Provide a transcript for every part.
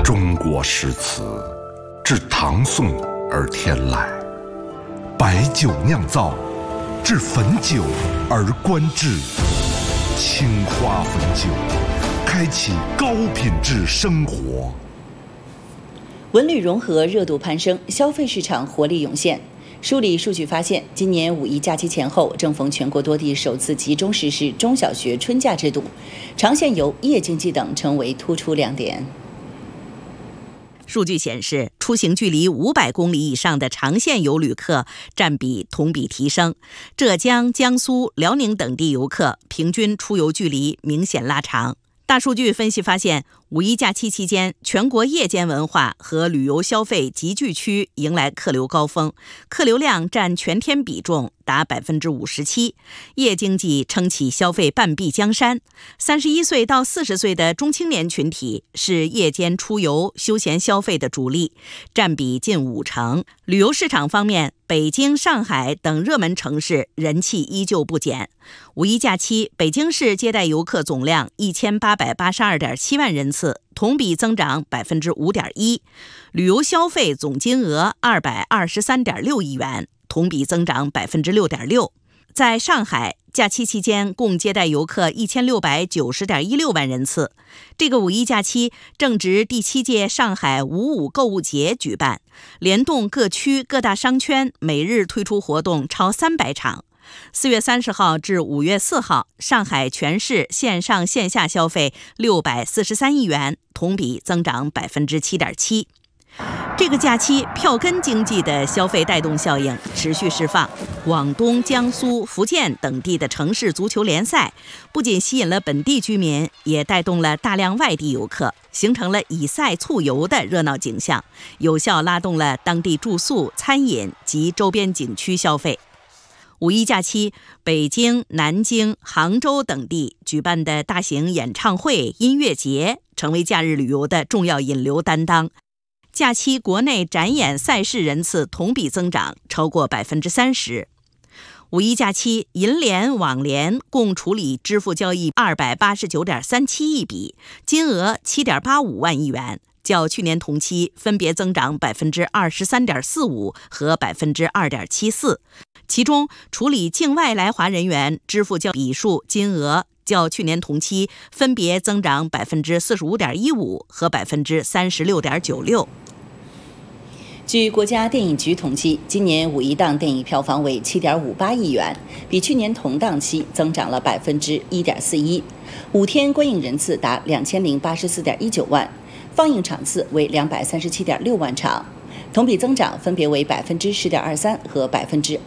中国诗词自唐宋而天来，白酒酿造，至汾酒而观致。青花汾酒，开启高品质生活。 文旅融合热度攀升，消费市场活力涌现。梳理数据发现，今年五一假期前后，正逢全国多地首次集中实施中小学春假制度，长线游、夜经济等成为突出亮点。 数据显示，出行距离500公里以上的长线游旅客占比同比提升，浙江、江苏、辽宁等地游客平均出游距离明显拉长。大数据分析发现，五一假期期间，全国夜间文化和旅游消费集聚区迎来客流高峰，客流量占全天比重达57%，夜经济撑起消费半壁江山。31岁到40岁的中青年群体是夜间出游休闲消费的主力，占比近50%。旅游市场方面，北京、上海等热门城市人气依旧不减。五一假期，北京市接待游客总量1882.7万人次，同比增长5.1%，旅游消费总金额223.6亿元，同比增长6.6%。在上海，假期期间共接待游客1690.16万人次。这个五一假期正值第7届上海55购物节举办，联动各区各大商圈，每日推出活动超300场。4月30号至5月4号，上海全市线上线下消费643亿元，同比增长7.7%。这个假期票根经济的消费带动效应持续释放，广东、江苏、福建等地的城市足球联赛不仅吸引了本地居民，也带动了大量外地游客，形成了以赛促游的热闹景象，有效拉动了当地住宿、餐饮及周边景区消费。五一假期，北京、南京、杭州等地举办的大型演唱会、音乐节成为假日旅游的重要引流担当。假期国内展演赛事人次同比增长超过30%。五一假期，银联、网联共处理支付交易289.37亿笔，金额7.85万亿元，较去年同期分别增长23.45%和2.74%。其中，处理境外来华人员支付交易笔数金额较去年同期分别增长45.15%和36.96%。 据国家电影局统计，今年五一档电影票房为7.58亿元，比去年同档期增长了1.41%，5天观影人次达2084.19万，放映场次为237.6万场，同比增长分别为10.23%和2%。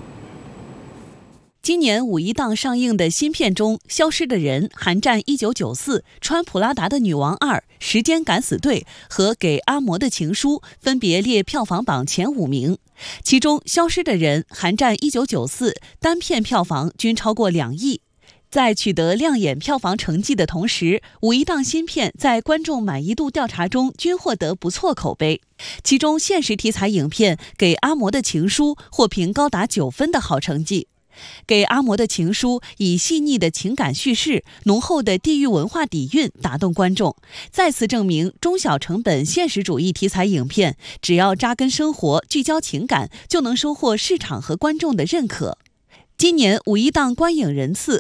今年五一档上映的新片中，《消失的人》、《寒战1994》、穿普拉达的女王2、《时间敢死队》和《给阿嬷的情书》分别列票房榜前5名。其中，《消失的人》、《寒战1994》单片票房均超过2亿。在取得亮眼票房成绩的同时，五一档新片在观众满意度调查中均获得不错口碑。其中，现实题材影片《给阿嬷的情书》获评高达9分的好成绩。给阿嬷的情书以细腻的情感叙事、浓厚的地域文化底蕴打动观众，再次证明中小成本现实主义题材影片只要扎根生活、聚焦情感，就能收获市场和观众的认可。今年五一档观影人次